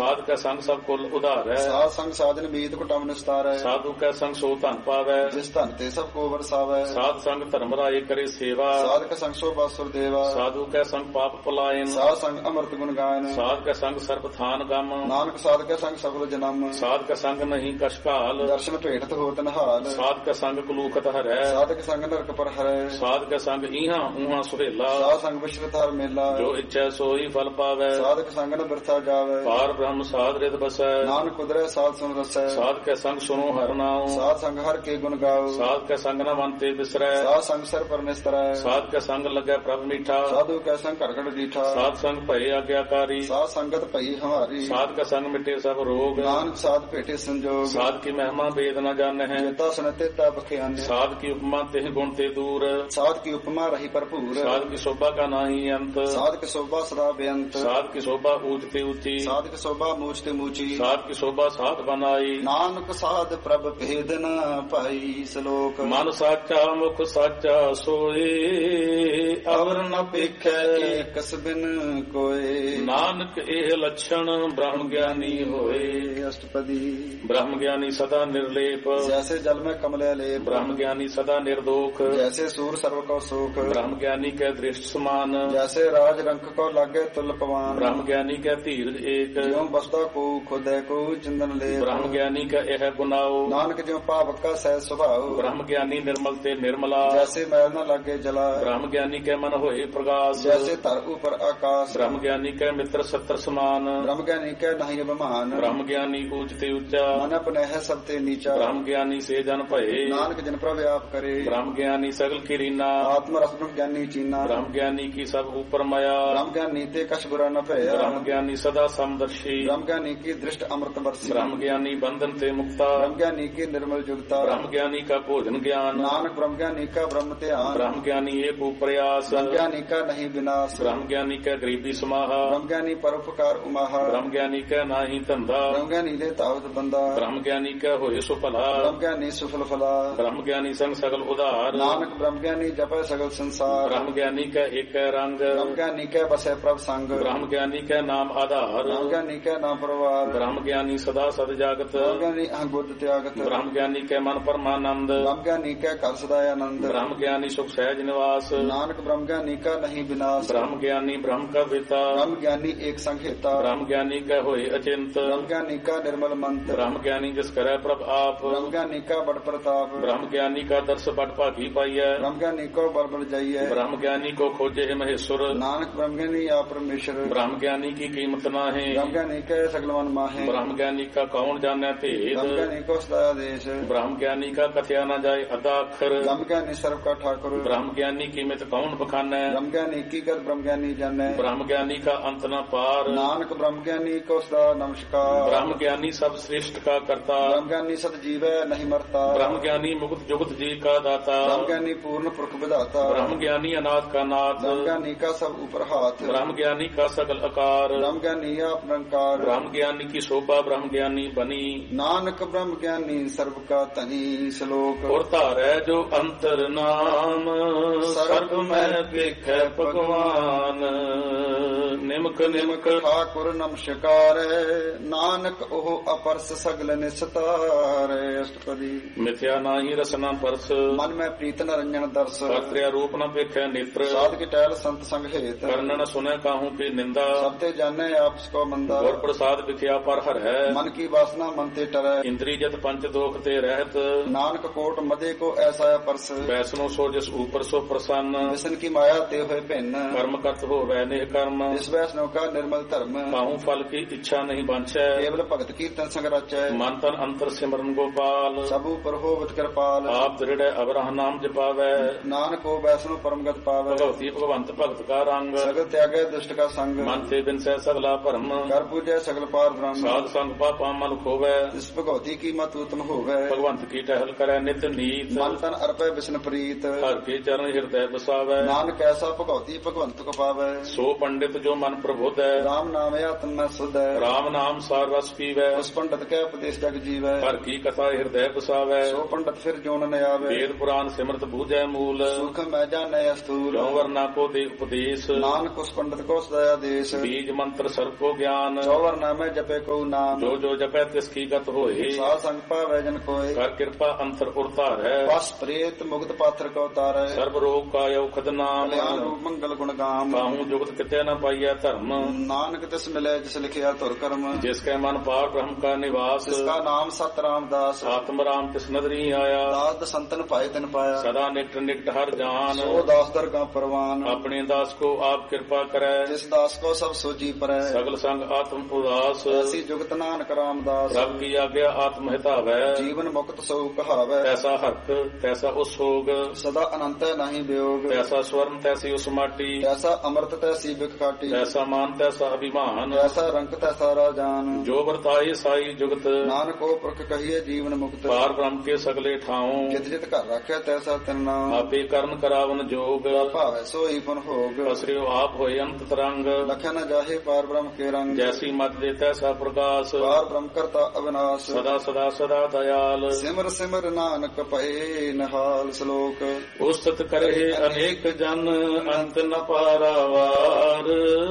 ਸਾਧ ਕੈ ਸੰਗ ਸਭ ਕੁਲ ਉਧਾਰੈ। ਸਾਧ ਸੰਗ ਸਾਜਨ ਮੀਤ ਕੁਟਮ ਨਿਸਤਾਰੈ। ਸਾਧੂ ਕੈ ਸੰਗ ਸੋ ਧਨ ਪਾਵੈ। ਜਿਸ ਧਨ ਤੇ ਸਭ ਕੋ ਵਰਸਾਵੈ। ਸਾਧ ਸੰਗ ਧਰਮ ਰਾਏ ਕਰੇ ਸੇਵਾ। ਸਾਧ ਕੈ ਸੰਗ ਸੋ ਬਾਸੁਰ ਦੇਵਾ। ਸਾਧੂ ਕੈ ਸੰਗ ਪਾਪ ਪਲਾਇਨ। ਸਾਧ ਸੰਗ ਅੰਮ੍ਰਿਤ ਗੁਣ ਗਾਇਨ। ਸਾਧ ਕੈ ਸੰਗ ਸਰਬ ਥਾਨ ਗਮ। ਨਾਨਕ ਸਾਧ ਕੈ ਸੰਗ ਸਫਲ ਜਨਮ। ਸਾਧ ਕੈ ਸੰਗ ਨਹੀਂ ਕਸ਼ਕਾਲ। ਦਰਸ਼ਨ ਭੇਟਤ ਹੋਤ ਨਹਾਲ। ਸਾਧ ਕੈ ਸੰਗ ਕਲੂਖਤ ਹਰੈ। ਸਾਧ ਕੈ ਸੰਗ ਨਰਕ ਪਰ ਹਰੈ। ਸਾਧ ਕੈ ਸੰਗ ਈਹਾਂ ਊਹਾਂ ਸੁਹੇਲਾ। ਸਾਧ ਸੰਗ ਵਿਸ਼ਰਤ ਹਰ ਮੇਲਾ। ਜੋ ਇੱਛੈ ਸੋਈ ਫਲ ਪਾਵੈ। ਸਾਧ ਕੈ ਸੰਗ ਨ ਬਿਰਥਾ ਜਾਵੈ। ਪਾਰ ਬ੍ਰਹਮ ਸਾਧ ਰਿਤ ਬਸੈ। ਨਾਨਕ ਕੁਦਰੈ ਸਾਧ ਸੁਨ ਰਸੈ। ਸਾਧ ਕੈ ਸੰਗ ਸੁਨੋ ਹਰਿ ਨਾਉ। ਸਾਧ ਸੰਗ ਹਰ ਕੇ ਗੁਣ ਗਾਓ। ਸਾਧ ਕੈ ਸੰਗ ਨ ਮਨ ਤੇ ਬਿਸਰੈ। ਸਾਧ ਸੰਗ ਸਰ ਪਰ ਨਿਸਤਰੈ। ਸਾਧ ਕੈ ਸੰਗ ਲੱਗੈ ਪ੍ਰਭ ਮੀਠਾ। ਸਾਧੂ ਕੈ ਸੰਗ ਘੜ ਘੜ ਡੀਠਾ। ਸਾਧ ਸੰਗ ਭਏ ਆਗਿਆਕਾਰੀ। ਸਾਧ ਸੰਗਤ ਭਈ ਹਮਾਰੀ। ਸਾਧ ਕੈ ਸੰਗ ਮਿਟੇ ਸਭ ਰੋਗ। ਨਾਨਕ ਸਾਧ ਭੇਟੇ ਸੰਜੋਗ। ਸਾਧ ਕੀ ਮਹਿਮਾ ਵੇਦ ਨ ਜਾਣਹਿ। ਜੇਤਾ ਸੁਨਤੇ ਤਾ ਬਖਿਆਨੇ। ਸਾਧ ਕੀ ਉਪਮਾ ਤਿਹ ਗੁਣ ਤੇ ਦੂਰ। ਸਾਧ ਕੀ ਉਪਮਾ ਰਹੀ ਭਰਪੂਰ। ਸਾਧ ਕੀ ਸ਼ੋਭਾ ਕਾ ਨਾਹੀ ਅੰਤ। ਸਾਧ ਕੀ ਸ਼ੋਭਾ ਸਦਾ ਬੇਅੰਤ। ਸਾਧ ਕੀ ਸ਼ੋਭਾ ਊਚ ਤੇ ਉੱਚੀ। ਸਾਧ ਕੀ ਸ਼ੋਭਾ ਮੂਚ ਤੇ ਮੂਚੀ। ਸਾਧ ਕੀ ਸ਼ੋਭਾ ਸਾਧ ਬਨਾਈ। ਨਾਨਕ ਸਾਧ ਪ੍ਰਭ ਭੇਦ ਨ ਪਾਈ। ਸ਼ਲੋਕ ਮਨ ਸਾਚਾ ਮੁਖ ਸਾਚਾ ਸੋਏ। ਅਵਰ ਨ ਪੇਖੈ ਏਕਸ ਬਿਨ ਕੋਏ। ਨਾਨਕ ਇਹ ਲੱਛਣ ਬ੍ਰਹਮ ਗਿਆਨੀ ਹੋਏ। ਅਸ਼ਟਪਦੀ। ਬ੍ਰਹਮ ਗਿਆਨੀ ਸਦਾ ਨਿਰਲੇਪ। ਜੈਸੇ ਜਲ ਮੈਂ ਕਮਲੇ ਲੇਪ। ਬ੍ਰਹਮ ਗਿਆਨੀ ਸਦਾ ਨਿਰਦੋਖ। ਜੈਸੇ ਸੂਰ ਸਰਵ ਕੋ ਸੂਖ। ਬ੍ਰਹਮ ਗਿਆਨੀ ਕੈ ਦ੍ਰਿਸ਼ਟ ਸਮਾਨ। ਜੈਸੇ ਰਾਜ ਰੰਕ ਕੋ ਲਾਗੇ ਤੁਲ ਪਵਾਨ। ਬ੍ਰਹਮ ਗਿਆਨੀ ਕੈ ਧੀਰਜ ਏਕ। ਜਿਉ ਬਸਦਾ ਕੋ ਖੁਦੈ ਕੋ ਚੰਦਨ ਲੇਪ। ਬ੍ਰਹਮ ਗਿਆਨੀ ਕੈ ਇਹ ਗੁਨਾਓ। ਨਾਨਕ ਜਿਉ ਪਾਵਕ ਕਾ ਸਹਿ ਸੁਭਾਉ। ਬ੍ਰਹਮ ਗਿਆਨੀ ਨਿਰਮਲ ਤੇ ਨਿਰਮਲਾ। ਜੈਸੇ ਮੈਲ ਨ ਲਾਗੇ ਜਲਾ। ਬ੍ਰਹਮ ਗਿਆਨੀ ਕੈ ਮਨ ਹੋਏ ਪ੍ਰਗਾਸ। ਜੈਸੇ ਧਰ ਉਪਰ ਆਕਾਸ਼। ਬ੍ਰਹਮ ਗਿਆਨੀ ਕੈ ਮਿੱਤਰ ਸੱਤਰ ਸਮਾਨ। ਬ੍ਰਹਮ ਗਿਆਨੀ ਕੈ ਨਹੀਂ ਅਭਿਮਾਨ। ਬ੍ਰਹਮ ਗਿਆਨੀ ਊਚ ਤੇ ਉੱਚਾ। ਮਨ ਆਪਣੇ ਹੈ ਸਭ ਤੇ ਨੀਚਾ। ਬ੍ਰਹਮ ਗਿਆਨੀ ਸੇ ਜਨ ਭਏ। ਨਾਨਕ ਜਿਨ ਪ੍ਰਭ ਆਪ ਕਰੇ। ਬ੍ਰਹਮ ਗਿਆਨੀ ਸਗਲ ਕੀਰੀਨਾ। ਆਤਮ ਰਸ ਬ੍ਰਹਮ ਗਿਆਨੀ ਚੀਨਾ। ਬ੍ਰਹਮ ਗਿਆਨੀ ਕੀ ਸਭ ਉਪਰ ਮਾਇਆ। ਬ੍ਰਹਮ ਗਿਆਨੀ ਤੇ ਕਛ ਬੁਰਾ ਨ ਭਇਆ। ਬ੍ਰਹਮ ਗਿਆਨੀ ਸਦਾ ਸਮਦਰਸ਼ੀ। ਬ੍ਰਹਮ ਗਿਆਨੀ ਕੀ ਦ੍ਰਿਸ਼ਟ ਅੰਮ੍ਰਿਤ ਵਰਸੀ। ਬ੍ਰਹਮ ਗਿਆਨੀ ਬੰਧਨ ਤੇ ਮੁਕਤਾ। ਬ੍ਰਹਮ ਗਿਆਨੀ ਕੀ ਨਿਰਮਲ ਜੁਗਤਾ। ਬ੍ਰਹਮ ਗਿਆਨੀ ਕਾ ਭੋਜਨ ਗਿਆਨ। ਨਾਨਕ ਬ੍ਰਹਮ ਗਿਆਨੀ ਕਾ ਬ੍ਰਹਮ ਧਿਆਨ। ਬ੍ਰਹਮ ਗਿਆਨੀ ਏਕ ਉਪਰਿਆਸ। ਬ੍ਰਹਮ ਗਿਆਨੀ ਕਾ ਨਹੀਂ ਵਿਨਾਸ਼। ਬ੍ਰਹਮ ਗਿਆਨੀ ਕੈ ਗਰੀਬੀ ਸਮਾਹਾ। ਬ੍ਰਹਮ ਗਿਆਨੀ ਪਰਉਪਕਾਰ ਉਮਾਹਾ। ਬ੍ਰਹਮ ਗਿਆਨੀ ਕੈ ਨਾਹੀ ਧੰਦਾ। ਬ੍ਰਹਮ ਗਿਆਨੀ ਦੇ ਤਾਵਤ ਬੰਦਾ। ਬ੍ਰਹਮ ਗਿਆਨੀ ਕੈ ਹੋਏ ਸੋ ਭਲਾ। ਬ੍ਰਹਮ ਗਿਆਨੀ ਸੁਫਲ ਫਲਾ। ਬ੍ਰਹਮ ਗਿਆਨੀ ਸੰਗ ਸਗਲ ਉਧਾਰ। ਨਾਨਕ ਬ੍ਰਹਮ ਗਿਆਨੀ ਜਪੈ ਸਗਲ ਸੰਸਾਰ। ਬ੍ਰਹਮ ਗਿਆਨੀ ਕੈ ਏਕੈ ਰੰਗ। ਬ੍ਰਹਮ ਗਿਆਨੀ ਕੈ ਬਸੈ ਪ੍ਰਭ ਸੰਗ। ਬ੍ਰਹਮ ਗਿਆਨੀ ਕੈ ਨਾਮ ਆਧਾਰ। ਬ੍ਰਹਮ ਗਿਆਨੀ ਕੈ ਨਾਮ ਪਰਵਾਰ। ਬ੍ਰਹਮ ਗਿਆਨੀ ਸਦਾ ਸਦ ਜਾਗਤ। ਬ੍ਰਹਮ ਗਿਆਨੀ ਅਹੰ ਬੁੱਧ ਤਿਆਗਤ। ਬ੍ਰਹਮ ਗਿਆਨੀ ਕੈ ਮਨ ਪਰਮਾਨੰਦ। ਬ੍ਰਹਮ ਗਿਆਨੀ ਕੈ ਘਰ ਸਦਾ ਆਨੰਦ। ਬ੍ਰਹਮ ਗਿਆਨੀ ਸੁਖ ਸਹਿਜ ਨਿਵਾਸ। ਨਾਨਕ ਬ੍ਰਹਮ ਗਿਆਨੀ ਕਾ ਨਹੀਂ ਵਿਨਾਸ਼। ਬ੍ਰਹਮ ਗਿਆਨੀ ਬ੍ਰਹਮ ਕਾ ਵੇਤਾ। ਬ੍ਰਹਮ ਗਿਆਨੀ ਏਕ ਸੰਘੇਤਾ। ਬ੍ਰਹਮ ਗਿਆਨੀ ਕੈ ਹੋਏ ਅਚਿੰਤ। ਬ੍ਰਹਮ ਗਿਆਨੀ ਕਾ ਨਿਰਮਲ ਮੰਤ। ਬ੍ਰਹਮ ਗਿਆਨੀ ਜਿਸ ਕਰੈ ਪ੍ਰਭ ਆਪ। ਬ੍ਰਹਮ ਗਿਆਨੀ ਕਾ ਬੜ ਪ੍ਰਤਾਪ। ਬ੍ਰਹਮ ਗਿਆਨੀ ਕਾ ਦਰਸ ਬੜ ਭਾਗੀ ਪਾਈਐ। ਬ੍ਰਹਮ ਗਿਆਨੀ ਕੋ ਬਲ ਬਲ ਜਾਈਐ। ਬ੍ਰਹਮ ਗਿਆਨੀ ਕੋ ਖੋਜੇ ਮਹੇਸ਼ੁਰ। ਨਾਨਕ ਬ੍ਰਹਮ ਗਿਆਨੀ ਆ ਪਰਮੇਸ਼ਰ। ਬ੍ਰਹਮ ਗਿਆਨੀ ਕੀ ਕੀਮਤ ਨਾਹੀਂ। ਬ੍ਰਹਮ ਗਿਆਨੀ ਕੈ ਸਗਲ ਮਨ ਮਾਹੇ। ਬ੍ਰਹਮ ਗਿਆਨੀ ਕਾ ਕੌਣ ਜਾਣੈ ਭੇਦ। ਬ੍ਰਹਮ ਗਿਆਨੀ ਕੋ ਸਦਾ ਆਦੇਸ਼। ਬ੍ਰਹਮ ਗਿਆਨੀ ਕਾ ਕਥਿਆ ਨਾ ਜਾਏ ਅੱਧਾ ਅੱਖਰ। ਬ੍ਰਹਮ ਗਿਆਨੀ ਸਰਬ ਕਾ ਠਾਕੁਰ। ਬ੍ਰਹਮ ਗਿਆਨੀ ਕੀਮਤ ਕੌਣ ਬਖਾਨੈ। ਬ੍ਰਹਮ ਗਿਆਨੀ ਕੀ ਕਰ ਬ੍ਰਹਮ ਗਿਆਨੀ ਜਾਣੈ। ਬ੍ਰਹਮ ਗਿਆਨੀ ਕਾ ਅੰਤ ਨਾ ਪਾਰ। ਨਾਨਕ ਬ੍ਰਹਮ ਗਿਆਨੀ ਕੋ ਸਦਾ ਨਮਸਕਾਰ। ਬ੍ਰਹਮ ਗਿਆਨੀ ਸਭ ਸ੍ਰਿਸ਼ਟ ਕਾ ਕਰਤਾ। ਬ੍ਰਹਮ ਗਿਆਨੀ ਸਤ ਜੀਵੈ ਨਹੀਂ ਮਰਤਾ। ਬ੍ਰਹਮ ਗਿਆਨੀ ਮੁਕਤ ਜੁਗਤ ਜੀ ਕਾ ਦਾਤਾ। ਬ੍ਰਹਮ ਗਿਆਨੀ ਪੂਰਨ ਪੁਰਖ ਵਿਧਾਤਾ। ਬ੍ਰਹਮ ਗਿਆਨੀ ਅਨਾਦ ਕਾ ਨਾਥ। ਬ੍ਰਹਮ ਗਿਆਨੀ ਕਾ ਸਭ ਉਪਰ ਹਾਥ। ਬ੍ਰਹਮ ਗਿਆਨੀ ਕਾ ਸਗਲ ਆਕਾਰ। ਬ੍ਰਹਮ ਗਿਆਨੀ ਆਪ ਨਿਰੰਕਾਰ। ਬ੍ਰਹਮ ਗਿਆਨੀ ਕੀ ਸ਼ੋਭਾ ਬ੍ਰਹਮ ਗਿਆਨੀ ਬਨੀ। ਨਾਨਕ ਬ੍ਰਹਮ ਗਿਆਨੀ ਸਰਬ ਕਾ ਧਨੀ। ਸ਼ਲੋਕ। ਔਰ ਧਾਰੈ ਜੋ ਅੰਤਰ ਨਾਮ। ਸਰਬ ਮਹਿ ਵੇਖੈ ਭਗਵਾਨ। ਨਿਮਕ ਨਿਮਕ ਠਾਕੁਰ ਨਮਸਕਾਰੈ। ਨਾਨਕ ਉਹ ਅਪਰਸ ਸਗਲ ਨਿਸਤਾਰੈ। ਅਸ਼ਟਪਦੀ। ਮਿਥਿਆ ਨਾਹੀ ਰਸਨਾ ਪਰਸ। ਮਨ ਮੈਂ ਪ੍ਰੀਤ ਨ ਰੰਜਨ ਦਰਸ। ਕਰਤਿਆ ਰੂਪ ਨ ਵੇਖੈ ਨੇਤਰ। ਸਾਧ ਕੀ ਟਹਿਲ ਸੰਤ ਸੰਗ ਹੇਤ। ਕਰਨ ਨ ਸੁਨੈ ਕਾਹੂ ਕੀ ਨਿੰਦਾ। ਸਭ ਤੇ ਜਾਣੈ ਆਪਸ ਕੋ ਮੰਦਾ। ਗੁਰ ਪ੍ਰਸਾਦ ਵਿਖਿਆ ਪਰ ਹਰੈ। ਮਨ ਕੀ ਵਾਸਨਾ ਮਨ ਤੇ ਟਰੈ। ਇੰਦਰੀ ਜਤ ਪੰਚ ਦੋਖ ਤੇ ਰਹਿਤ। ਨਾਨਕ ਕੋਟ ਮਦੇ ਕੋ ਐਸਾ ਪਰਸ। ਵੈਸਨੋ ਸੋ ਜਿਸ ਊਪਰ ਸੋ ਪ੍ਰਸੰਨ। ਵਿਸ਼ਨ ਕੀ ਮਾਇਆ ਤੇ ਹੋਏ ਭਿੰਨ। ਕਰਮ ਕਰਤ ਹੋਵੈ ਨਿਹ ਕਰਮ। ਇਸ ਵੈਸਨੋ ਕਾ ਨਿਰਮਲ ਧਰਮ। ਕਾਹੂ ਫਲ ਕੀ ਇੱਛਾ ਨਹੀਂ ਬਾਂਛੈ। ਕੇਵਲ ਭਗਤ ਕੀਰਤਨ ਸੰਗ ਰਚੈ। ਮਨ ਤਨ ਅੰਤਰ ਸਿਮਰਨ ਗੋਪਾਲ। ਸਭ ਉਪਰ ਹੋਵਤ ਕਿਰਪਾਲ। ਆਪ ਦ੍ਰਿੜੈ ਅਵਰਹ ਨਾਮ ਜਪਾਵੈ। ਨਾਨਕ ਕੋ ਵੈਸਨੋ ਪਰਮਗਤ ਪਾਵੈ। ਭਗਵਤੀ ਭਗਵੰਤ ਭਗਤ ਕਾ ਰੰਗ। ਸਗਲ ਤਿਆਗੈ ਦੁਸ਼ਟ ਕਾ ਸੰਗ। ਮਨ ਤੇ ਬਿਨਸੈ ਸਗਲਾ ਭਰਮ। ਕਰ ਪੂਜੈ ਸਗਲ ਪਾਰ ਬ੍ਰਹਮ। ਸਾਧ ਸੰਗ ਪਾਪਾ ਮਨ ਖੋਵੈ। ਇਸ ਭਗਵਤੀ ਕੀ ਮਤ ਉਤਮ ਹੋਵੈ। ਭਗਵੰਤ ਕੀ ਟਹਿਲ ਕਰੈ ਨਿਤ ਨੀਤ। ਮਨ ਤਨ ਅਰਪੈ ਵਿਸ਼ਨ ਪ੍ਰੀਤ। ਹਰ ਕੇ ਚਰਨ ਹਿਰਦੈ ਬਸਾਵੈ। ਨਾਨਕ ਐਸਾ ਭਗਵਤੀ ਭਗਵੰਤ ਕੋ ਪਾਵੈ। ਸੋ ਪੰਡਿਤ ਜੋ ਮਨ ਪ੍ਰਬੁੱਧੈ। ਰਾਮ ਨਾਮ ਆਤਮ ਮੈਂ ਸੁਧੈ। ਰਾਮ ਨਾਮ ਸਾਰ ਰਸ ਪੀਵੈ। ਉਸ ਪੰਡਤ ਕੈ ਉਪਦੇਸ਼ ਜਗ ਜੀਵੈ। ਹਰ ਕੀ ਕਥਾ ਹਿਰਦੈ ਬਸਾਵੈ। ਸੋ ਪੰਡਤ ਫਿਰ ਜੋਨ ਨ ਆਵੈ। ਵੇਦ ਪੁਰਾਨ ਸਿਮਰਤ ਬੂਝੈ ਮੂਲ। ਸੁਖ ਮੈਂ ਜਾਣੈ ਅਸਤੂਲ। ਜੋ ਵਰਨਾ ਕੋ ਦੇ ਉਪਦੇਸ਼। ਨਾਨਕ ਉਸ ਪੰਡਤ ਕੋ ਸਦਾ ਆਦੇਸ਼। ਬੀਜ ਮੰਤਰ ਸਰਬ ਕੋ ਗਿਆਨ। ਸੋਵਰ ਨਾਮੇ ਜਪੇ ਕੋ ਨਾਮ ਜੋ ਜੋ ਜਪੈ ਤਿਸ ਕੀ ਗਤ ਹੋਏ ਸਾਧ ਸੰਗ ਪਾਵੈ ਜਨ ਕੋਏ ਕਰ ਕਿਰਪਾ ਅੰਤਰ ਉਰਤਾਰ ਹੈ ਬਸ ਪ੍ਰੇਤ ਮੁਕਤ ਪਾਤਰ ਕੋ ਤਾਰੈ ਸਰਬ ਰੋਗ ਕਾਇ ਔਖਦ ਨਾਮ ਕਲਿਆਣ ਰੂਪ ਮੰਗਲ ਗੁਣ ਗਾਮ ਕਾਹੂ ਜੁਗਤ ਕਿਤੇ ਨ ਪਾਈਐ ਧਰਮ ਨਾਨਕ ਤਿਸ ਮਿਲੈ ਜਿਸ ਲਿਖਿਆ ਧੁਰ ਕਰਮ ਜਿਸ ਕੈ ਮਨ ਪਾਰ ਬ੍ਰਹਮ ਕਾ ਨਿਵਾਸ ਜਿਸਕਾ ਨਾਮ ਸਤ ਰਾਮਦਾਸ ਆਤਮ ਰਾਮ ਤਿਸ ਨਦਰੀ ਆਇਆ ਦਾਸ ਸੰਤਨ ਭਾਇ ਤਿਨ ਪਾਇਆ ਸਦਾ ਨਿਕਟ ਨਿਕਟ ਹਰ ਜਾਨ ਸੋ ਦਾਸ ਦਰਗਾ ਪਰਵਾਨ ਆਪਣੇ ਦਾਸ ਕੋ ਆਪ ਕਿਰਪਾ ਕਰੈ ਜਿਸ ਦਾਸ ਕੋ ਸਭ ਸੋਜੀ ਪਰੈ ਸਗਲ ਸੰਗ ਆਤਮ ਉਦਾਸ ਐਸੀ ਜੁਗਤ ਨਾਨਕ ਰਾਮਦਾਸ ਰੱਬ ਕੀ ਆਗਿਆ ਆਤਮ ਹਿਤਾਵੈ ਜੀਵਨ ਮੁਕਤ ਸੋ ਕਹਾਵੈ ਤੈਸਾ ਹਰਤ ਤੈਸਾ ਉਸ ਹੋਗ ਸਦਾ ਅਨੰਤ ਹੈ ਨਹੀਂ ਵਿਯੋਗ ਤੈਸਾ ਸਵਰਨ ਤੈਸੀ ਉਸ ਮਾਟੀ ਐਸਾ ਅਮਰਤ ਤੈਸੀ ਬਿਖ ਕਾਟੀ ਤੈਸਾ ਮਾਨ ਤੈਸਾ ਅਭਿਮਾਨ ਐਸਾ ਰੰਗ ਤੈਸਾ ਰਾਜਾਨ ਜੋ ਵਰਤਾਏ ਸਾਈ ਜੁਗਤ ਨਾਨਕ ਉਹ ਪੁਰਖ ਕਹੀਏ ਜੀਵਨ ਮੁਕਤ ਪਾਰ ਬ੍ਰਹਮ ਕੇ ਸਗਲੇ ਠਾਉ ਜਿਤ ਜਿਤ ਘਰ ਰੱਖਿਆ ਤੈਸਾ ਤਿਨ ਨਾਮ ਆਪੇ ਕਰਨ ਕਰਾਵਨ ਜੋਗ ਭਾਵੈ ਸੋਈ ਪੁਨ ਭੋਗ ਅਸਰਿਓ ਆਪ ਹੋਏ ਅੰਤ ਤਰੰਗ ਲਖਿਆ ਨ ਜਾਹੇ ਪਾਰ ਬ੍ਰਹਮ ਕੇ ਰੰਗ ਜੈਸੀ ਮਤ ਦੇ ਤੈਸਾ ਪ੍ਰਕਾਸ਼ ਪਾਰ ਬ੍ਰਹਮ ਕਰਤਾ ਅਵਿਨਾਸ਼ ਸਦਾ ਸਦਾ ਸਦਾ ਦਇਆਲ ਸਿਮਰ ਸਿਮਰ ਨਾਨਕ ਭਏ ਨਿਹਾਲ ਸ਼ਲੋਕ ਉਸਤਤ ਕਰੇ ਅਨੇਕ ਜਨ ਅੰਤ ਨ ਪਾਰਾਵਾਰ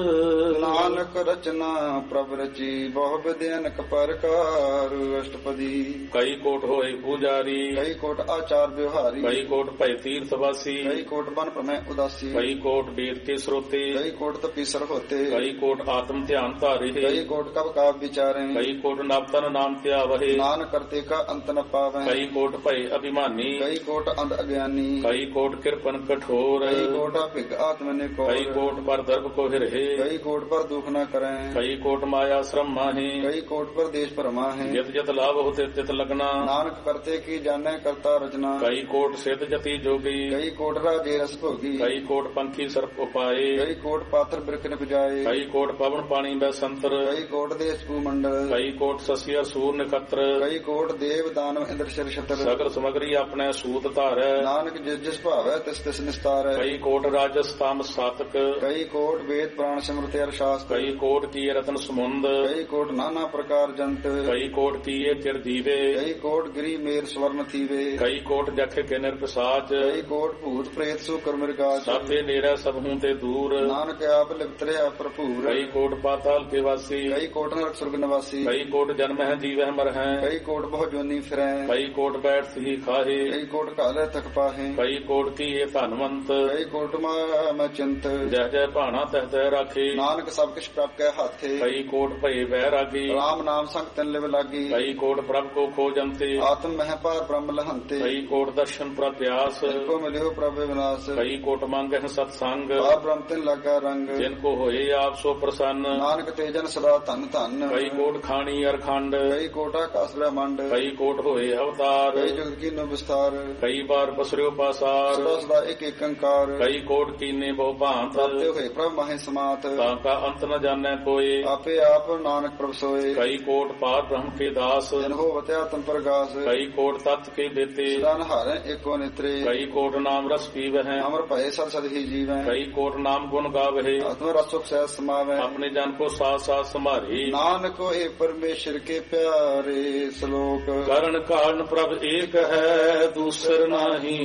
ਨਾਨਕ ਰਚਨਾ ਪ੍ਰਭ ਰਚੀ ਬਹੁ ਵਿਦਿ ਅਨਕ ਪ੍ਰਕਾਰ ਅਸ਼ਟਪਦੀ ਕਈ ਕੋਟ ਹੋਏ ਪੂਜਾਰੀ ਕਈ ਕੋਟ ਆਚਾਰ ਵਿਵਹਾਰੀ ਕਈ ਕੋਟ ਭੈ ਤੀਰਥ ਵਾਸੀ ਕਈ ਕੋਟ ਬਨ ਪ੍ਰਮੈ ਉਦਾਸੀ ਕਈ ਕੋਟ ਵੇਦ ਕੇ ਸਰੋਤੇ ਕਈ ਕੋਟ ਤਪੀਸਰ ਹੋਤੇ ਕਈ ਕੋਟ ਆਤਮ ਧਿਆਨ ਧਾਰੇ ਕਈ ਕੋਟ ਕਬ ਕਾਵ ਵਿਚਾਰੇ ਕਈ ਕੋਟ ਨਵਤਨ ਨਾਮ ਧਿਆਵਹਿ ਨਾਨਕ ਕਰਤੇ ਕਾ ਅੰਤ ਨ ਪਾਵੈ ਕਈ ਕੋਟ ਭੈ ਅਭਿਮਾਨੀ ਕਈ ਕੋਟ ਅੰਧ ਅਗਿਆਨੀ ਕਈ ਕੋਟ ਕਿਰਪਨ ਕਠੋਰ ਕਈ ਕੋਟ ਭਿਗ ਆਤਮ ਨੇ ਕੋ ਕਈ ਕੋਟ ਪਰ ਦਰਬ ਕੋ ਹਿਰਹਿ ਕਈ ਕੋਟ ਪਰ ਦੁਖ ਨ ਕਰੈ ਕਈ ਕੋਟ ਮਾਇਆ ਸ਼ਰਮ ਮਾਹੀ ਕਈ ਕੋਟ ਪਰ ਦੇਸ਼ ਭਰਮਾ ਹੈ ਜਿਤ ਜਿਤ ਲਾਭ ਹੋਤੇ ਤਿਤ ਲਗਨਾ ਨਾਨਕ ਕਰਤੇ ਕੀ ਜਾਣੈ ਕਰਤਾ ਰਚਨਾ ਕਈ ਕੋਟ ਸਿੱਧ ਜਤੀ ਜੋਗੀ ਕਈ ਕੋਟ ਰਾਜੇ ਰਸ ਭੋਗੀ ਕਈ ਕੋਟ ਪੰਖੀ ਸਰਪ ਉਪਾਏ ਕਈ ਕੋਟ ਪਾਤਰ ਬਿਰਖ ਨ ਬਜਾਏ ਕਈ ਕੋਟ ਪਵਨ ਪਾਣੀ ਬੈ ਸੰਤਰ ਕਈ ਕੋਟ ਦੇਸ਼ ਭੂ ਮੰਡਲ ਕਈ ਕੋਟ ਸਸੀਰ ਸੂਰ ਨਖਤਰ ਕਈ ਕੋਟ ਦੇਵ ਦਾਨਵ ਇੰਦਰ ਸ਼ਰ ਛਤਰ ਸਗਲ ਸਮਗਰੀ ਆਪਣੇ ਸੂਤ ਧਾਰੈ ਨਾਨਕ ਜਿਸ ਜਿਸ ਭਾਵੈ ਤਿਸ ਤਿਸ ਨਿਸਤਾਰੈ ਕਈ ਕੋਟ ਰਾਜਸ ਤਾਮ ਸਾਤਕ ਕਈ ਕੋਟ ਵੇਦ ਪ੍ਰਾਣ ਸਿਮਰਤਿ ਅਰ ਸ਼ਾਸਤਰ ਕਈ ਕੋਟ ਕੀ ਰਤਨ ਸਮੁੰਦ ਕਈ ਕੋਟ ਨਾਨਾ ਪ੍ਰਕਾਰ ਜੰਤ ਕਈ ਕੋਟ ਕੀਏ ਚਿਰ ਜੀਵੇ ਕਈ ਕੋਟ ਗਿਰੀ ਮੇਰ ਸਵਰਨ ਥੀਵੇ ਕਈ ਕੋਟ ਜਖ ਕੇ ਨਿਰਪਸਾਚ ਕਈ ਕੋਟ ਭੂਤ ਪ੍ਰੇਤ ਸੂ ਕਰ ਮਿਰਗਾਜ ਸਭ ਤੇ ਨੇੜੇ ਸਭ ਹੂੰ ਤੇ ਦੂਰ ਨਾਨਕ ਆਪ ਲਿਪਤਰਿਆ ਭਰਪੂਰ ਕਈ ਕੋਟ ਪਾਤਾਲ ਕੇ ਵਾਸੀ ਕਈ ਕੋਟ ਨਰਕ ਸੁਰਗ ਨਿਵਾਸੀ ਕਈ ਕੋਟ ਜਨਮ ਹੈ ਜੀਵਹਿ ਮਰ ਹੈ ਕਈ ਕੋਟ ਬਹੁ ਜੋਨੀ ਫਿਰੈ ਕਈ ਕੋਟ ਬੈਠ ਸਹੀ ਖਾਹੇ ਕਈ ਕੋਟ ਕਾਲੇ ਤਕ ਪਾਹੇ ਕਈ ਕੋਟ ਕੀਏ ਧਨਵੰਤ ਕਈ ਕੋਟ ਮੈਂ ਚਿੰਤ ਜਹ ਜਹ ਭਾਣਾ ਤਹ ਤਹ ਰਾਖੇ ਨਾਨਕ ਸਭ ਕਿਛ ਪ੍ਰਭ ਕੈ ਹਾਥੇ ਕਈ ਕੋਟ ਭਏ ਵੈਰਾਗੀ ਰਾਮ ਨਾਮ ਸੰਗ ਤਿਨ ਲਿਵ ਲਾਗੀ ਕਈ ਕੋਟ ਪ੍ਰਭ ਕੋ ਖੋਜੰਤੇ ਆਤਮ ਮਹਿ ਪਾਰ ਬ੍ਰਹਮ ਲਹੰਤੇ ਕਈ ਕੋਟ ਦਰਸ਼ਨ ਪ੍ਰਤਿਆਸ ਕੋ ਮਿਲਿਓ ਪ੍ਰਭ ਵਿਨਾਸ਼ ਕਈ ਕੋਟ ਮੰਗਹਿ ਸਤ ਸੰਗ ਪਾਰ ਬ੍ਰਹਮ ਤਿਨ ਲਾਗਾ ਰੰਗ ਜਿਨ ਕੋ ਹੋਏ ਆਪ ਸੋ ਪ੍ਰਸੰਨ ਨਾਨਕ ਤੇ ਜਨ ਸਦਾ ਧਨ ਧਨ ਕਈ ਕੋਟ ਖਾਣੀ ਅਰਖੰਡ ਕਈ ਕੋਟ ਆਕਾਸ ਬ੍ਰਹਮੰਡ ਕਈ ਕੋਟ ਹੋਏ ਅਵਤਾਰ ਕਈ ਜਗਤ ਕੀ ਨੋ ਵਿਸਤਾਰ ਕਈ ਬਾਰ ਪਸਰਿਓ ਪਾਸਾਰ ਸਦਾ ਸਦਾ ਇੱਕ ਇੱਕ ਅੰਕਾਰ ਕਈ ਕੋਟ ਕੀਨੇ ਬਹੁ ਭਾਂਤ ਪ੍ਰਾਪਤੇ ਹੋਏ ਪ੍ਰਭ ਮਾਹੇ ਸਮਾਤ ਤਾਂ ਕਾ ਅੰਤ ਨ ਜਾਣੈ ਕੋਏ ਆਪੇ ਆਪ ਨਾਨਕ ਪ੍ਰਭ ਸੋਏ ਕਈ ਕੋਟ ਪਾਰ ਬ੍ਰਹਮ ਕੇ ਦਾਸ ਜਨ ਹੋ ਵਤਿਆ ਤਮ ਪ੍ਰਗਾਸ ਕਈ ਕੋਟ ਤਤ ਕੇ ਬੇਤੇ ਸਦਾ ਨਹਾਰੈ ਏਕੋ ਨਿਤਰੇ ਕਈ ਕੋਟ ਨਾਮ ਰਸ ਪੀਵਹਿ ਅਮਰ ਭਏ ਸਦ ਸਦ ਹੀ ਜੀਵੈ ਕਈ ਕੋਟ ਨਾਮ ਗੁਣ ਗਾਵਹਿ ਆਤਮ ਰਸੁਖ ਸਹਿ ਸਮਾਵੈ ਆਪਣੇ ਜਨ ਕੋ ਸਾਥ ਸਾਥ ਸੰਭਾਰੀ ਨਾਨਕ ਹੋਏ ਪਰਮੇਸ਼ਰ ਕੇ ਪਿਆਰੇ ਸ਼ਲੋਕ ਕਰਨ ਕਾਰਨ ਪ੍ਰਭ ਏਕ ਹੈ ਦੂਸਰ ਨਾਹੀ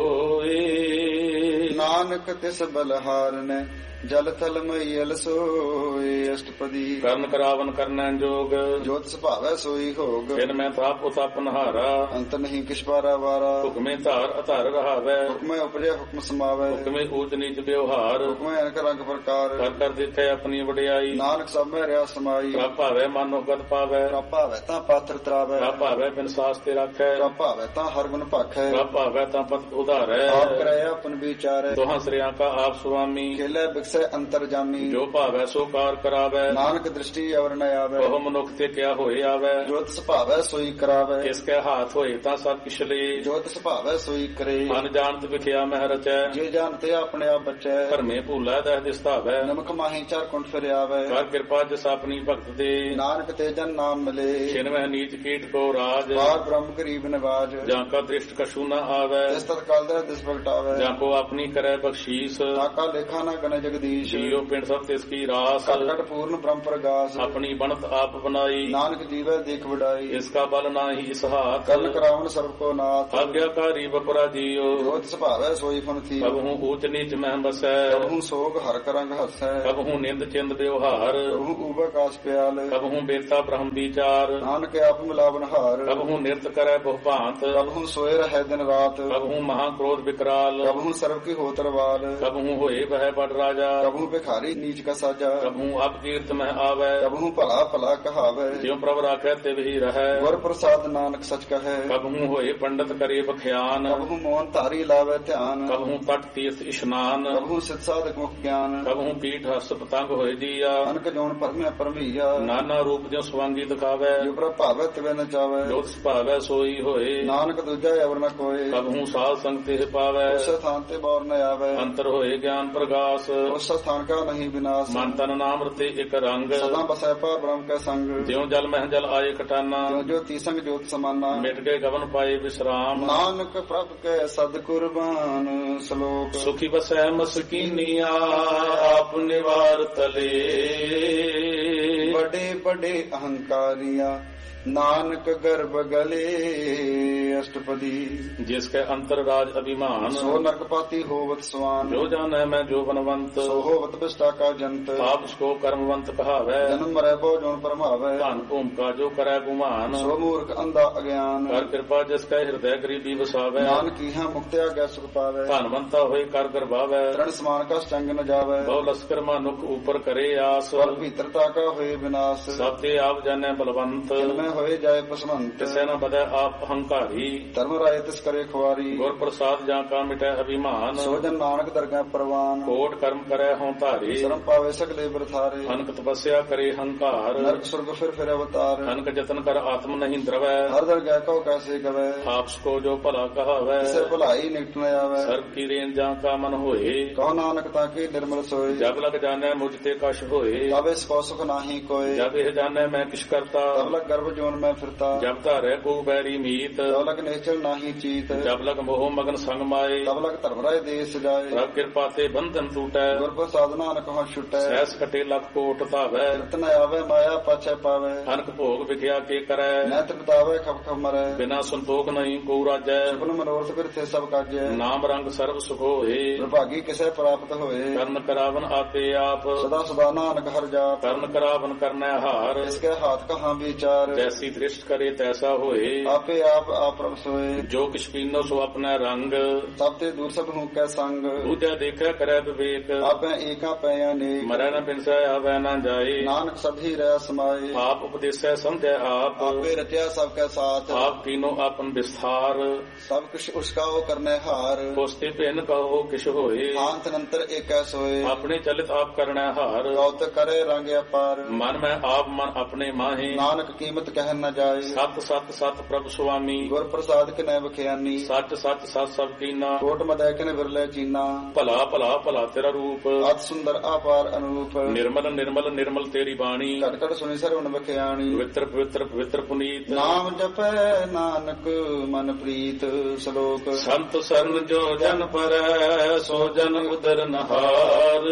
ਕੋਏ ਨਾਨਕ ਤਿਸ ਬਲਹਾਰਨੈ ਜਲ ਥਲ ਮਈਲ ਸੋਏ ਅਸ਼ਟਪਦੀ ਕਰਨ ਕਰਾਵਨ ਕਰਨੈ ਜੋਗ ਜੋਤ ਸੁਭਾਵੈ ਸੋਈ ਹੋਗ ਫਿਰ ਮੈਂ ਤਾਪ ਉਤਪ ਨਹਾਰਾ ਅੰਤ ਨਹੀਂ ਕਿਛ ਪਾਰਾ ਵਾਰਾ ਹੁਕਮੇ ਧਾਰ ਅਧਾਰ ਰਹਾਵੈ ਹੁਕਮੈ ਉਪਜੈ ਹੁਕਮ ਸਮਾਵੈ ਹੁਕਮੇ ਊਚ ਨੀਚ ਵਿਵਹਾਰ ਹੁਕਮੈ ਅਨਕ ਰੰਗ ਪ੍ਰਕਾਰ ਕਰ ਕਰ ਦਿੱਤੇ ਆਪਣੀ ਵਡਿਆਈ ਨਾਨਕ ਸਭ ਮੈਂ ਰਿਆ ਸਮਾਈ ਪ੍ਰਭ ਭਾਵੈ ਮਨ ਉਗਤ ਪਾਵੈ ਪ੍ਰਭ ਭਾਵੈ ਤਾਂ ਪਾਤਰ ਤਰਾਵੈ ਪ੍ਰਭ ਭਾਵੈ ਬਿਨ ਸਾਸ ਤੇ ਰੱਖੈ ਪ੍ਰਭ ਭਾਵੈ ਤਾਂ ਹਰ ਗੁਣ ਭਾਖੈ ਪ੍ਰਭ ਭਾਵੈ ਤਾਂ ਪਤ ਉਧਾਰੈ ਆਪ ਕਰਾਇ ਆਪਨ ਵਿਚਾਰੈ ਦੋਹਾਂ ਸ੍ਰਿਆਂ ਕਾ ਆਪ ਸੁਆਮੀ ਖੇਲੇ ਬਿਕਸੈ ਅੰਤਰ ਜਾਮੀ ਜੋ ਭਾਵੈ ਸੋ ਕਾਰ ਕਰਾਵੈ ਨਾਨਕ ਦ੍ਰਿਸ਼ਟੀ ਅਵਰ ਨ ਆਵੈ ਉਹ ਮਨੁੱਖ ਤੇ ਕਿਆ ਹੋਏ ਆਵੈ ਜੋਤ ਸੁਭਾਵੈ ਸੋਈ ਕਰਾਵੈ ਕਿਸ ਕੈ ਹਾਥ ਹੋਏ ਤਾਂ ਸਭ ਕਿਛ ਲੇ ਜੋਤ ਸੁਭਾਵੈ ਸੋਈ ਕਰੇ ਮਨ ਜਾਣਤ ਵਿਖਿਆ ਮਹਿ ਰਚੈ ਜੇ ਜਾਣਤੇ ਆਪਣੇ ਆਪ ਬਚੈ ਧਰਮੇ ਭੂਲਾ ਦਹਿ ਦਿਸਤਾਵੈ ਨਮਕ ਮਾਹੀ ਚਾਰ ਕੁੰਠ ਫਿਰ ਆਵੈ ਕਰ ਕਿਰਪਾ ਜਿਸ ਆਪਣੀ ਭਗਤ ਦੇ ਨਾਨਕ ਤੇ ਜਨ ਨਾਮ ਮਿਲੇ ਛਿਨਵਹਿ ਨੀਚ ਕੀਟ ਕੋ ਰਾਜ ਬਾਰ ਬ੍ਰਹਮ ਗਰੀਬ ਨਿਵਾਜ ਜਾਂ ਕਾ ਦ੍ਰਿਸ਼ਟ ਕਛੂ ਨ ਆਵੈ ਇਸ ਤਤ ਕਾਲ ਦਾ ਦਿਸ ਪ੍ਰਗਟਾਵੈ ਜਾਂ ਕੋ ਆਪਣੀ ਕਰੈ ਬਖਸ਼ੀਸ ਤਾਕਾ ਲੇਖਾ ਨਾ ਗਨ ਜਗ ਜਗਦੀਸ਼ ਜੀਉ ਪਿੰਡ ਸਭ ਤਿਸ ਕੀ ਰਾਸ ਘਟ ਘਟ ਪੂਰਨ ਬ੍ਰਹਮ ਪ੍ਰਗਾਸ ਆਪਣੀ ਬਣਤ ਆਪ ਬਣਾਈ ਨਾਨਕ ਜੀਵੈ ਦੇਖ ਵਡਾਈ ਇਸ ਕਾ ਬਲ ਨਾਹੀ ਇਸਹਾਤ ਕਰਨ ਕਰਾਵਨ ਸਰਬ ਕੋ ਨਾਥ ਆਗਿਆਕਾਰੀ ਬਪਰਾ ਜੀਉ ਜੋਤ ਸੁਭਾਵੈ ਸੋਈ ਫਨ ਥੀ ਕਬਹੂ ਊਚ ਨੀਚ ਮਹਿ ਬਸੈ ਕਬਹੂ ਸੋਗ ਹਰ ਕਰੰਗ ਹਸੈ ਕਬਹੂ ਨਿੰਦ ਚਿੰਦ ਵਿਵਹਾਰ ਕਬਹੂ ਊਬੈ ਕਾਸ ਪਿਆਲ ਕਬਹੂ ਬੇਤਾ ਬ੍ਰਹਮ ਵਿਚਾਰ ਨਾਨਕ ਆਪ ਮਿਲਾਵਨ ਹਾਰ ਕਬਹੂ ਨਿਰਤ ਕਰੈ ਬਹੁ ਭਾਂਤ ਕਬਹੂ ਸੋਏ ਰਹਿ ਦਿਨ ਰਾਤ ਕਬਹੂ ਮਹਾ ਕ੍ਰੋਧ ਵਿਕਰਾਲ ਕਬਹੂ ਸਰਬ ਕੀ ਹੋਤਰਵਾਲ ਕਬਹੂ ਹੋਏ ਬਹਿ ਬੜ ਰਾਜਾ ਕਬਹੂ ਭਿਖਾਰੀ ਨੀਚ ਕਾ ਸਾਜਾ ਕਬਹੂ ਅਬ ਕੀਰਤ ਮਹਿ ਆਵੈ ਕਬਹੂ ਭਲਾ ਭਲਾ ਕਹਾਵੈ ਜਿਉ ਪ੍ਰਭ ਰਾਖੈ ਤਿਵ ਹੀ ਰਹੈ ਗੁਰ ਪ੍ਰਸਾਦ ਨਾਨਕ ਸਚ ਕਹੈ ਕਬਹੂ ਹੋਏ ਪੰਡਤ ਕਰੇ ਬਖਿਆਨ ਕਬਹੂ ਮੋਹਨ ਧਾਰੀ ਲਾਵੈ ਧਿਆਨ ਕਬਹੂ ਤਟ ਤੀਰਥ ਇਸ਼ਨਾਨ ਕਬਹੂ ਸਿਧ ਸਾਧਕ ਮੁਖ ਗਿਆਨ ਕਬਹੂ ਪੀਠ ਹਸ ਪਤੰਗ ਹੋਏ ਜੀਆ ਅਨਕ ਜੋਨ ਪਰਮਿਆ ਪਰਮਈਆ ਨਾਨਾ ਰੂਪ ਜਿਉ ਸਵਾਂਗੀ ਦਿਖਾਵੈ ਜੋ ਪ੍ਰਭ ਭਾਵੈ ਤਿਵੈ ਨ ਚਾਵੈ ਜੋਤ ਸੁਭਾਵੈ ਸੋਈ ਹੋਏ ਨਾਨਕ ਦੂਜਾ ਅਵਰ ਨ ਕੋਏ ਕਬਹੂ ਸਾਧ ਸੰਗ ਤੇ ਪਾਵੈ ਉਸ ਸਥਾਨ ਤੇ ਬੌਰ ਨ ਆਵੈ ਅੰਤਰ ਹੋਏ ਗਿਆਨ ਪ੍ਰਗਾਸ ਉਸ ਸਥਾਨ ਕਾ ਨਹੀਂ ਵਿਨਾਸ਼ ਮਨ ਤਨ ਨਾਮ ਰਤੇ ਇੱਕ ਰੰਗ ਸਦਾ ਬਸੈ ਪਾ ਬ੍ਰਹਮ ਕੈ ਸੰਗ ਜਿਉ ਜਲ ਮਹਿ ਜਲ ਆਏ ਕਟਾਨਾ ਜੋ ਜੋ ਤੀਸੰਗ ਜੋਤ ਸਮਾਨਾ ਮਿਟ ਕੇ ਗਵਨ ਪਾਏ ਵਿਸਰਾਮ ਨਾਨਕ ਪ੍ਰਭ ਕੈ ਸਦ ਕੁਰਬਾਨ ਸ਼ਲੋਕ ਸੁਖੀ ਬਸੈ ਮਸਕੀਨੀਆ ਆਪ ਨਿਵਾਰ ਤਲੇ ਬੜੇ ਬੜੇ ਅਹੰਕਾਰੀਆਂ ਨਾਨਕ ਗਰਭ ਗਲੇ ਅਸ਼ਟਪਦੀ ਜਿਸ ਕੇ ਅੰਤਰ ਰਾਜ ਅਭਿਮਾਨ ਸੋ ਨਰਕਪਾਤੀ ਹੋਵਤ ਸਵਾਨ ਜੋ ਜਾਣੈ ਮੈਂ ਜੋ ਬਨਵੰਤ ਸੋ ਹੋਵਤ ਬਿਸ਼ਟਾ ਕਾ ਜੰਤ ਆਪ ਸਕੋ ਕਰਮਵੰਤ ਕਹਾਵੈ ਜਨਮ ਮਰੈ ਬੋ ਜੋਨ ਪਰਮਾਵੈ ਧਨ ਭੂਮਿਕਾ ਜੋ ਕਰੈ ਗੁਮਾਨ ਸੋ ਮੂਰਖ ਅੰਧਾ ਅਗਿਆਨ ਕਰ ਕਿਰਪਾ ਜਿਸ ਕੈ ਹਿਰਦੈ ਗਰੀਬੀ ਵਸਾਵੈ ਨਾਨਕ ਇਹਾਂ ਮੁਕਤਿਆ ਗੈ ਸੁਖ ਪਾਵੈ ਧਨਵੰਤਾ ਹੋਏ ਕਰ ਗਰਭਾਵੈ ਤ੍ਰਣ ਸਮਾਨ ਕਾ ਚੰਗ ਨ ਜਾਵੈ ਬਹੁ ਲਸਕਰ ਮਾਨੁਖ ਉਪਰ ਕਰੇ ਆਸ ਸਵਰ ਭੀਤਰਤਾ ਕਾ ਹੋਏ ਵਿਨਾਸ਼ ਸਭ ਤੇ ਆਪ ਜਾਣੈ ਬਲਵੰਤ ਜਿਨਮੈ ਹੋਏ ਜਾਏ ਪਸਵੰਤ ਤਿਸੈ ਨ ਬਦੈ ਆਪ ਹੰਕਾਰੀ ਧਰਮ ਰਾਏ ਤਿਸ ਕਰੇ ਖੁਆਰੀ ਗੁਰ ਪ੍ਰਸਾਦ ਜਾਂ ਕਾ ਮਿਟੈ ਅਭਿਮਾਨ ਸੋ ਜਨ ਨਾਨਕ ਦਰਗਹਿ ਪ੍ਰਵਾਨ ਕੋਟ ਕਰਮ ਕਰੈ ਹਉ ਧਾਰੇ ਸ਼ਰਮ ਪਾਵੇ ਸਗਲੇ ਬਰਥਾਰੇ ਅਨਕ ਤਪੱਸਿਆ ਕਰੇ ਹੰਕਾਰ ਨਰਕ ਸੁਰਗ ਫਿਰ ਅਵਤਾਰ ਅਨਕ ਜਤਨ ਕਰ ਆਤਮ ਨਹੀਂ ਦਰਵੈ ਹਰ ਦਰਗਹਿ ਕਉ ਕੈਸੇ ਗਵੈ ਆਪਸ ਕੋ ਜੋ ਭਲਾ ਕਹਾਵੈ ਕਿਸੇ ਭਲਾਈ ਨਿਕਟ ਨ ਆਵੈ ਸਰਬ ਕੀ ਰੇਨ ਜਾਂ ਕਾ ਮਨ ਹੋਏ ਕਹੋ ਨਾਨਕ ਤਾਂ ਕੀ ਨਿਰਮਲ ਸੋਏ ਜਬ ਲਗ ਜਾਣੈ ਮੁਝ ਤੇ ਕਛ ਹੋਏ ਤਬੇ ਸਕੋ ਸੁਖ ਨਾਹੀ ਕੋਏ ਜਬ ਇਹ ਜਾਣੈ ਮੈਂ ਕਿਛ ਕਰਤਾ ਤਬ ਲਗ ਗਰਭ ਜੋਨ ਮੈਂ ਫਿਰਤਾ ਜਬ ਧਾਰੈ ਕੋ ਬੈਰੀ ਮੀਤ ਤਬ ਲਗ ਨਿਸ਼ਚਲ ਨਾਹੀ ਚੀਤ ਜਬ ਲਗ ਮੋਹ ਮਗਨ ਸੰਗ ਮਾਏ ਤਬ ਲਗ ਧਰਮ ਰਾਏ ਦੇਸ ਜਾਏ ਪ੍ਰਭ ਕਿਰਪਾ ਤੇ ਬੰਧਨ ਟੂਟੈ ਗੁਰ ਪ੍ਰਸਾਦ ਨਾਨਕ ਹਉ ਛੁਟੈ ਸਹਿਸ ਕਟੇ ਲਖ ਕੋਟ ਧਾਵੈ ਰਤਨ ਆਵੇ ਮਾਇਆ ਪਾਛੈ ਪਾਵੇ ਅਨਕ ਭੋਗ ਵਿਖਿਆ ਕੇ ਕਰੈ ਨੈਤ ਬਤਾਵੇ ਖਪ ਖਪ ਮਰੈ ਬਿਨਾ ਸੰਤੋਖ ਨਹੀਂ ਕੋ ਰਾਜੈ ਸੁਪਨ ਮਨੋਰਥ ਬਿਰਥੇ ਸਭ ਕਾਜੈ ਨਾਮ ਰੰਗ ਸਰਬ ਸੁਖ ਹੋਏ ਵਿਭਾਗੀ ਕਿਸੇ ਪ੍ਰਾਪਤ ਹੋਏ ਕਰਨ ਕਰਾਵਨ ਆਪੇ ਆਪ ਸਦਾ ਸਦਾ ਨਾਨਕ ਹਰ ਜਾਪ ਕਰਨ ਕਰਾਵਨ ਕਰਨੈ ਹਾਰ ਇਸਕੇ ਹਾਥ ਕਹਾਂ ਵਿਚਾਰ ਜੈਸੀ ਦ੍ਰਿਸ਼ਟ ਕਰੇ ਤੈਸਾ ਹੋਏ ਆਪੇ ਆਪ ਪ੍ਰਭ ਸੋਏ ਜੋ ਕਿਛ ਪੀਨੋ ਸੋ ਆਪਣਾ ਰੰਗ ਸਭ ਤੇ ਦੂਰ ਸਭ ਹੂੰ ਕੈ ਸੰਗ ਦੂਜਾ ਦੇਖੈ ਕਰੈ ਵਿਵੇਕ ਆਪੇ ਏਕਾ ਪੈ ਅਨੇਕ ਮਰੈ ਨ ਬਿਨਸੈ ਆਵੈ ਨ ਜਾਏ ਨਾਨਕ ਸਭੀ ਰਹਿ ਸਮਾਏ ਆਪ ਉਪਦੇਸੈ ਸਮਝੈ ਆਪ ਆਪੇ ਰਚਿਆ ਸਭ ਕੈ ਸਾਥ ਆਪ ਕੀਨੋ ਆਪਨ ਵਿਸਥਾਰ ਸਭ ਕੁਛ ਉਸਕਾ ਉਹ ਕਰਨੇ ਹਾਰ ਕੋਸਤੇ ਭਿੰਨ ਕਹੋ ਕਿਛ ਹੋਏ ਆਂਤ ਨੰਤਰ ਏਕੈ ਸੋਏ ਆਪਣੇ ਚਲਿਤ ਆਪ ਕਰਣੈ ਹਾਰ ਗੌਤ ਕਰੇ ਰੰਗ ਅਪਾਰ ਮਨ ਮੈਂ ਆਪ ਮਨ ਆਪਣੇ ਮਾਹੇ ਨਾਨਕ ਕੀਮਤ ਕਹਿ ਨ ਜਾਏ ਸਤ ਸਤ ਸਤ ਪ੍ਰਭ ਸੁਆਮੀ ਗੁਰ ਪ੍ਰਸਾਦ ਕਿਨੈ ਬਖਿਆਨੀ ਸੱਚ ਸੱਚ ਸਤ ਸਭ ਕੀਨਾ ਕੋਟ ਮਦੈ ਕਿਨ ਵਿਰਲੇ ਚੀਨਾ ਭਲਾ ਭਲਾ ਭਲਾ ਤੇਰਾ ਰੂਪ ਅਤ ਸੁੰਦਰ ਆਪਾਰ ਅਨੂਪ ਨਿਰਮਲ ਨਿਰਮਲ ਨਿਰਮਲ ਤੇਰੀ ਬਾਣੀ ਘਟ ਘਟ ਸੁਣੀ ਸਰਵਣ ਬਖਿਆਣੀ ਪਵਿੱਤਰ ਪਵਿੱਤਰ ਪਵਿੱਤਰ ਪੁਨੀਤ ਨਾਮ ਜਪੈ ਨਾਨਕ ਮਨ ਪ੍ਰੀਤ ਸ਼ਲੋਕ ਸੰਤ ਸਰਨ ਜੋ ਜਨ ਪਰੈ ਸੋ ਜਨ ਉਦਰ ਨਹਾਰ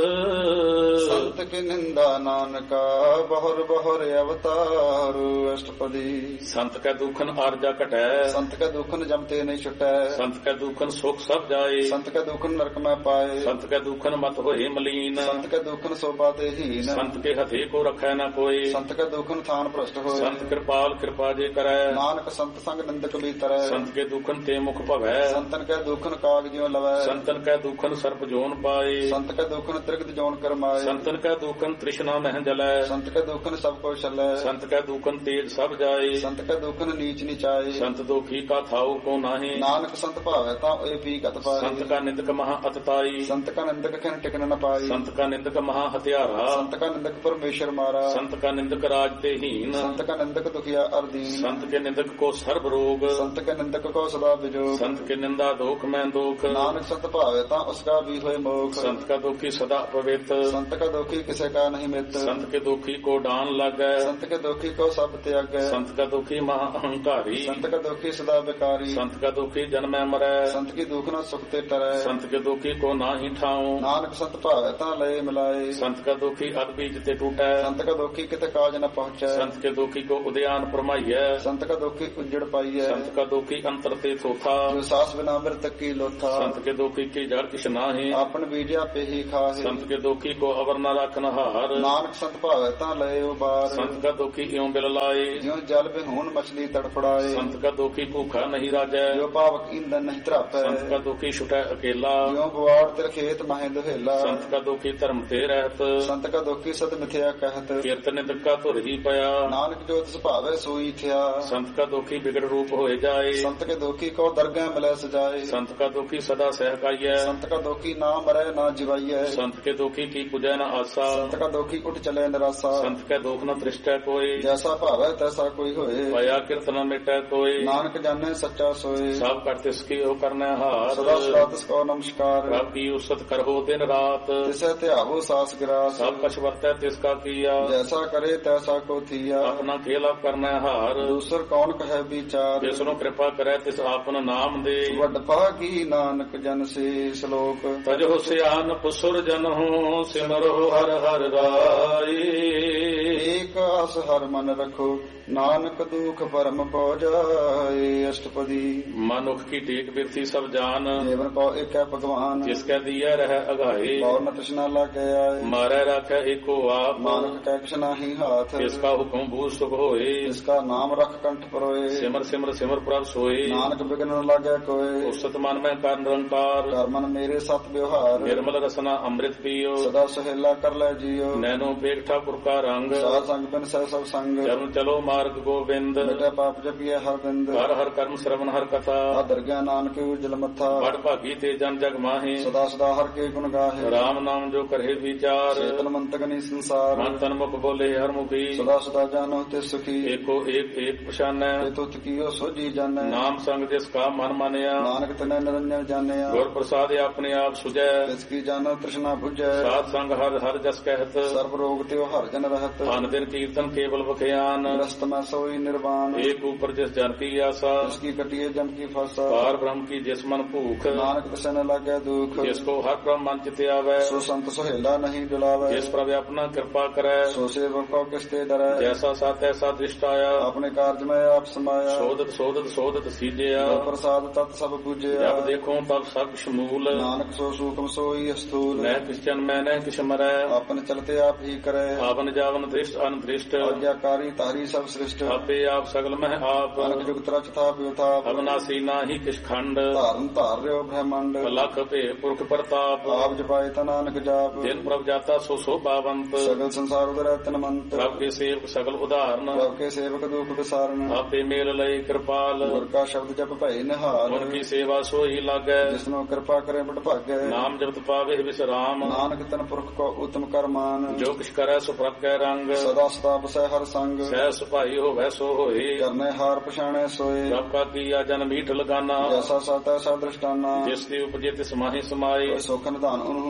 ਸੰਤ ਕੀ ਨਿੰਦਾ ਨਾਨਕਾ ਬਹੁਰ ਬਹੁਰ ਅਵਤਾਰ ਅਸ਼ਟਪਦੀ ਸੰਤ ਕੈ ਦੁਖਨ ਆਰਜਾ ਘਟੈ ਸੰਤ ਕੈ ਦੁਖਨ ਜਮ ਤੇ ਨਹੀਂ ਛੁਟੈ ਸੰਤ ਕੈ ਦੁਖਨ ਸੁਖ ਸਭ ਜਾਏ ਸੰਤ ਕੈ ਦੁਖਨ ਨਰਕ ਮੈਂ ਪਾਏ ਸੰਤ ਕੈ ਦੁਖਨ ਮਤ ਹੋਏ ਮਲੀਨ ਸੰਤ ਕੈ ਦੁਖਨ ਸੋਭਾ ਤੇ ਹੀਨ ਸੰਤ ਕੇ ਹਥੇ ਕੋ ਰਖੈ ਨਾ ਕੋਈ ਸੰਤ ਕੈ ਦੁਖਨ ਥਾਨ ਭ੍ਰਸ਼ਟ ਹੋਏ ਸੰਤ ਕਿਰਪਾਲ ਕਿਰਪਾ ਜੇ ਕਰੈ ਨਾਨਕ ਸੰਤ ਸੰਗ ਨਿੰਦਕ ਬੀਤਰੈ ਸੰਤ ਕੇ ਦੁਖਨ ਤੇ ਮੁਖ ਭਵੈ ਸੰਤਨ ਕੈ ਦੁਖਨ ਕਾਗ ਜਿਉ ਲਵੈ ਸੰਤਨ ਕੈ ਦੁਖਨ ਸਰਪ ਜੋਨ ਪਾਏ ਸੰਤ ਕੈ ਦੁਖਨ ਤ੍ਰਿਗਤ ਜੋਨ ਕਰਮਾਏ ਸੰਤਨ ਕੈ ਦੁਖਨ ਤ੍ਰਿਸ਼ਨਾ ਮਹਿ ਜਲੈ ਸੰਤ ਕੈ ਦੁਖਨ ਸਭ ਕੋ ਛਲੈ ਸੰਤ ਕੈ ਦੁਖਨ ਤੇਜ ਸਭ ਜਾਏ ਸੰਤ ਕੈ ਦੁਖਨ ਨੀਚ ਨੀਚਾਏ ਸੰਤ ਦੋਖੀ ਕਾ ਥਾਉ ਕੋ ਨਾਹੀ ਨਾਨਕ ਸੰਤ ਭਾਵੈ ਤਾਂ ਏ ਪੀ ਕਤ ਪਾਏ ਸੰਤ ਕਾ ਨਿੰਦਕ ਮਹਾ ਅਤਤਾਈ ਸੰਤ ਕਾ ਨਿੰਦਕ ਖਿਨ ਟਿਕਨ ਨ ਪਾਈ ਸੰਤ ਕਾ ਨਿੰਦਕ ਮਹਾ ਹਤਿਆਰਾ ਸੰਤ ਕਾ ਨਿੰਦਕ ਪਰਮੇਸ਼ਰ ਮਾਰਾ ਸੰਤ ਕਾ ਨਿੰਦਕ ਰਾਜ ਤੇ ਹੀਨ ਸੰਤ ਕਾ ਨਿੰਦਕ ਦੁਖੀਆ ਅਰਦੀਨ ਸੰਤ ਕੇ ਨਿੰਦਕ ਕੋ ਸਰਬ ਰੋਗ ਸੰਤ ਕਾ ਨਿੰਦਕ ਕੋ ਸਦਾ ਵਿਜੋਗ ਸੰਤ ਕੇ ਨਿੰਦਾ ਦੋਖ ਮੈਂ ਦੋਖ ਨਾਨਕ ਸੰਤ ਭਾਵੈ ਤਾਂ ਉਸਕਾ ਵੀ ਹੋਏ ਮੋਖ ਸੰਤ ਕਾ ਦੁਖੀ ਸਦਾ ਪਵਿੱਤ ਸੰਤ ਕਾ ਦੁਖੀ ਕਿਸੇ ਕਾ ਨਹੀਂ ਮਿੱਤ ਸੰਤ ਕੇ ਦੁਖੀ ਕੋ ਡਾਨ ਲਾਗੈ ਸੰਤ ਕੇ ਦੁਖੀ ਕੋ ਸਭ त्यागै संत का दुखी महा अहंकारी संत का दुखी सदा बेकारी संत का दुखी जन्मै मरै संत की दुख न सुख ते टरै संत के दुखी को नाहि ठाऊं नानक संत भावै ता लय मिलाए संत का दुखी अद बीज ते टूटै संत का दुखी किते काज न पहुँचै संत के दुखी को उद्यान परमाइयै संत का दुखी उजड़ पाइयै संत का दुखी अंतर ते थोथा जो सास बिना मृत की लोथा संत के दुखी की जड़ किछ नाहि आपन बीजा पे ही खाहे संत के दुखी को अवर न रखन हार नानक संत भावै ता लय उबार संत का दुखी इਉਂ बिल लाए ज्यों जल बिहून मछली तड़फड़ाए संत का दुखी भूखा नहीं राजै जो पावक ईंधन नहीं त्रापै संत का दुखी छुटै अकेला ज्यों बुआड़ तिर खेत माहे दुहेला संत का दुखी धर्म ते रहत संत का दुखी सद मिथ्या कहत कीर्तन का धुर ही पया नानक जो तिस भावै सोई थिया संत का दुखी बिगड़ रूप होए जाए संत के दुखी को दरगाह मिलै सजाए संत का दुखी सदा सहकाइयै संत का दुखी ना मरै ना जिवाइयै संत के दुखी की पूजै न आसा संत का दुखी उठ चले निराशा संत के दुख न दृष्टै कोई जैसा भावै तैसा कोई होए पया कीर्तन मिटै कोई नानक जाने सच्चा सोए सब कर तिसकी हो करनै हार सदा सदा तिसको नमस्कार प्रभ की उसत करहो दिन रात तिसे त्यागो सास गिरास सब कछ वर्तै तिसका किया जैसा करे तैसा को थिया अपना खेला करनै हार दूसर कौन कहे विचार जिसनु कृपा करे तिस आपन नाम दे वड पागी नानक जन से श्लोक तजो सियान पुसुर जन हो सिमरो हर हर राई एक आस हर मन रखो नानक दुख परम पौ जाए अष्टपदी मनुख की टेक बिरथी सब जान जीवन को एक है भगवान जिसके दिया रह अगाए और न तृष्णा लागे आए मारे रखे एको आप नानक कै कृष्णा ही हाथ इसका हुक्म भूल सुख होए इसका नाम रख कंठ परोए सिमर सिमर सिमर प्रभ सोए नानक बिघ्न न लागे कोई उसत मन में कर निरंकार कर मन मेरे सत व्यवहार निर्मल रसना अमृत पियो सदा सहेला कर ले जियो नैनो पेट ठाकुर का रंग साध संग बिन सह सब संग चलो चलो मार्ग गोविंद बेटा पाप जपिए हर बिंद हर हर कर्म श्रवण हर कथा दरगाह नानक उज्जल मथा बड़ भागी ते जन जग माहे सदा सदा हर के गुण गाहे राम नाम जो करे विचार चेतन मंतगनी संसार मन तन मुख बोले हर मुखी सदा सदा जानो ते सुखी एको एक एक पछानै तुत कियो सोजी जाने नाम संग जिसका मन मानिया नानक तने निरंजन जाने गुर प्रसाद अपने आप सुजै तिसकी जानो तृष्णा बुझै साध संग हर हर जस कहत सर्व रोग त्यो हर जन रहत अन दिन कीर्तन केवल बखयान रस्त में सोई निर्वाण एक ऊपर जिस जन की आशा जिसकी कटिए जम की फासा पार ब्रह्म की जिस मन भूख नानक तिसे न लागे दुख जिसको हर ब्रह्म मन चित आवे सो संत सोहेला नहीं डुलावे जिस प्रभु अपना कृपा करे सो सेवक को किसते डरै जैसा सा तैसा दृष्ट आया अपने कार्य में आप समाया शोधत शोधत शोधत सीजया जो प्रसाद तत् सब पूजया जब देखो तब सब शमूल नानक सो सूक्ष्म सोई स्थूल न क्रिश्चन मैं न किश मरै अपन चलते आप ही करे आवन जावन दृष्ट अनदृष्ट आज्ञाकारी तारी सब सृष्ट आपे आप सगल में आप अनक जुग त्रच था व्योथा अविनाशी नाही किश खंड धारण धार रहो ब्रह्मांड लख पे पुरख प्रताप आप जपाए ता नानक जाप जिन प्रभ जाता सो शोभावंत सगल संसार उदर तनमंत प्रभ के सेवक सगल उदाहरण प्रभ के सेवक दुख विसारण आपे मेल लय कृपाल गुर का शब्द जप भय निहाल उनकी सेवा सोई लागै जिसनो कृपा करे बट भागै नाम जपत पावे विश्राम नानक तन पुरख को उत्तम कर मान जो किछ करे सो प्रभ कै रंग सदा सदा बसै हर संग सह सुभाई होवै सो होए करने हार पछाणे सोए प्रभ का किया जन मीठ लगाना जैसा सा तैसा दृष्टाना जिस दी उपजे तिस माहि समाए सोखन दान उन्हों